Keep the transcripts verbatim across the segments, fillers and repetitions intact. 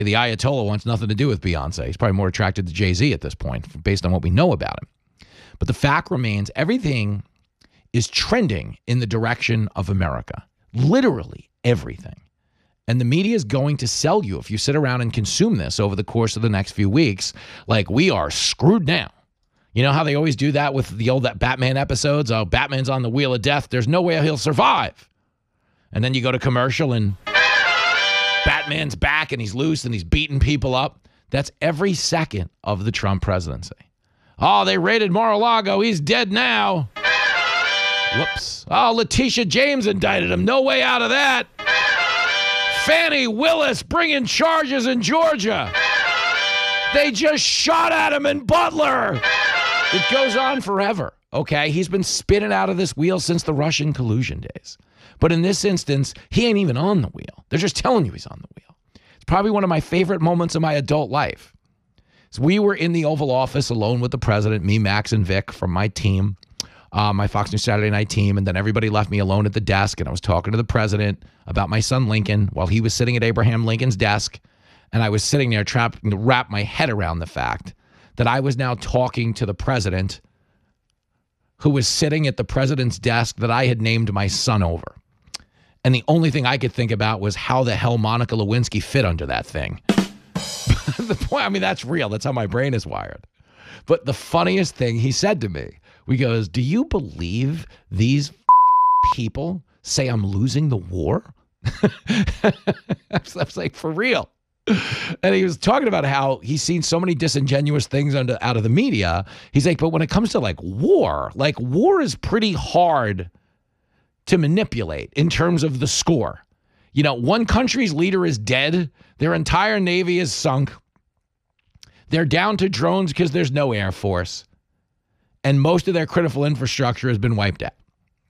The Ayatollah wants nothing to do with Beyonce. He's probably more attracted to Jay-Z at this point, based on what we know about him. But the fact remains, everything is trending in the direction of America. Literally everything. And the media is going to sell you, if you sit around and consume this over the course of the next few weeks, like we are screwed now. You know how they always do that with the old that Batman episodes? Oh, Batman's on the wheel of death. There's no way he'll survive. And then you go to commercial and Batman's back and he's loose and he's beating people up. That's every second of the Trump presidency. Oh, they raided Mar-a-Lago. He's dead now. Whoops. Oh, Letitia James indicted him. No way out of that. Fannie Willis bringing charges in Georgia. They just shot at him in Butler. It goes on forever, okay? He's been spinning out of this wheel since the Russian collusion days. But in this instance, he ain't even on the wheel. They're just telling you he's on the wheel. It's probably one of my favorite moments of my adult life. So we were in the Oval Office alone with the president, me, Max, and Vic from my team, uh, my Fox News Saturday Night team, and then everybody left me alone at the desk, and I was talking to the president about my son Lincoln while he was sitting at Abraham Lincoln's desk, and I was sitting there trying to wrap my head around the fact that I was now talking to the president who was sitting at the president's desk that I had named my son over. And the only thing I could think about was how the hell Monica Lewinsky fit under that thing. The point, I mean, that's real. That's how my brain is wired. But the funniest thing he said to me, he goes, do you believe these people say I'm losing the war? I was like, for real. And he was talking about how he's seen so many disingenuous things under, out of the media. He's like, but when it comes to like war, like war is pretty hard to manipulate in terms of the score. You know, one country's leader is dead. Their entire navy is sunk. They're down to drones because there's no air force. And most of their critical infrastructure has been wiped out.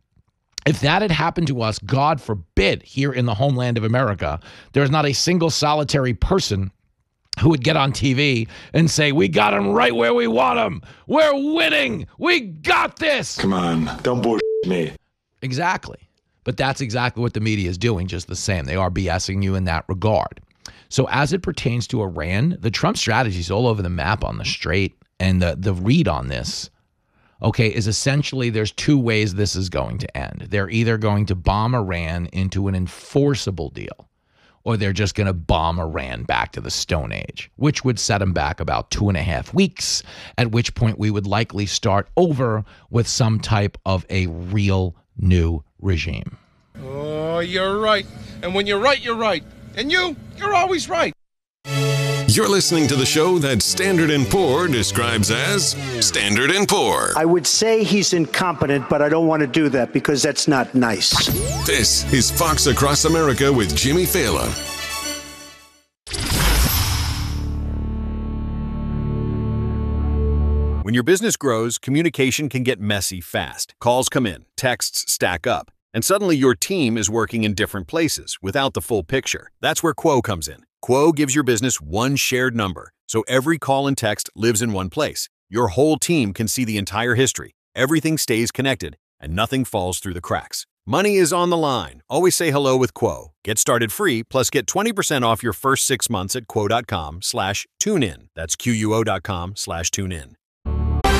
If that had happened to us, God forbid, here in the homeland of America, there's not a single solitary person who would get on T V and say, we got him right where we want him. We're winning. We got this. Come on, don't bullshit me. Exactly. But that's exactly what the media is doing, just the same. They are BSing you in that regard. So as it pertains to Iran, the Trump strategy is all over the map on the straight. And the, the read on this, okay, is essentially there's two ways this is going to end. They're either going to bomb Iran into an enforceable deal, or they're just going to bomb Iran back to the Stone Age, which would set them back about two and a half weeks, at which point we would likely start over with some type of a real new regime. Oh, you're right. And when you're right, you're right. And you, you're always right. You're listening to the show that Standard and Poor describes as Standard and Poor. I would say he's incompetent, but I don't want to do that because that's not nice. This is Fox Across America with Jimmy Fallon. When your business grows, communication can get messy fast. Calls come in, texts stack up, and suddenly your team is working in different places without the full picture. That's where Quo comes in. Quo gives your business one shared number, so every call and text lives in one place. Your whole team can see the entire history. Everything stays connected, and nothing falls through the cracks. Money is on the line. Always say hello with Quo. Get started free, plus get twenty percent off your first six months at quo.com slash tune in. That's Q U O dot com slash tune in.